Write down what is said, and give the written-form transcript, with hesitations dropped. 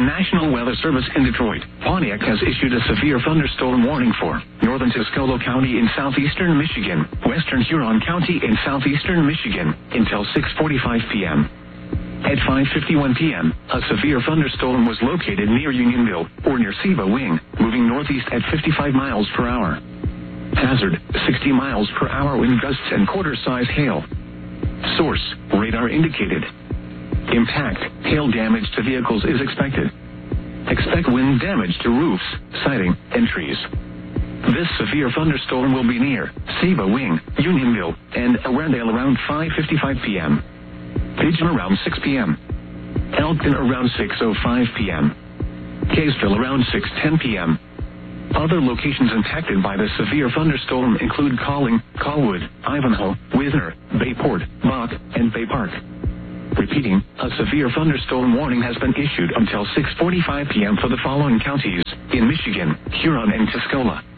National Weather Service in Detroit, Pontiac has issued a severe thunderstorm warning for northern Tuscola County in southeastern Michigan, western Huron County in southeastern Michigan, until 6:45 p.m. At 5:51 p.m., a severe thunderstorm was located near Unionville, or near Seba Wing, moving northeast at 55 miles per hour. Hazard, 60 miles per hour wind gusts and quarter-size hail. Source, radar indicated. Impact, hail damage to vehicles is expected. Expect wind damage to roofs, siding, and trees. This severe thunderstorm will be near Seba Wing, Unionville, and Warrendale around 5:55 p.m. Pigeon around 6 p.m. Elkton around 6:05 p.m. Kaysville around 6:10 p.m. Other locations impacted by the severe thunderstorm include Calling, Colwood, Ivanhoe, Wisner, Bayport, Bach, and Bay Park. Repeating, a severe thunderstorm warning has been issued until 6:45 p.m. for the following counties in Michigan, Huron, and Tuscola.